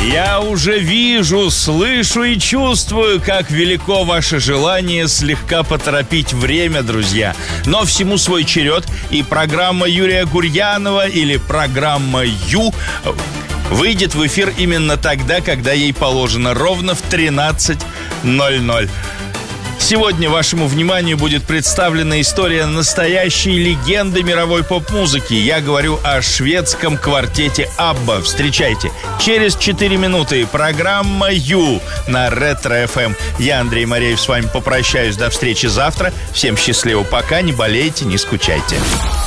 Я уже вижу, слышу и чувствую, как велико ваше желание слегка поторопить время, друзья. Но всему свой черед, и программа Юрия Гурьянова или программа Ю выйдет в эфир именно тогда, когда ей положено, ровно в 13:00. Сегодня вашему вниманию будет представлена история настоящей легенды мировой поп-музыки. Я говорю о шведском квартете Абба. Встречайте. Через 4 минуты программа Ю на Ретро ФМ. Я, Андрей Мореев, с вами попрощаюсь. До встречи завтра. Всем счастливо. Пока. Не болейте, не скучайте.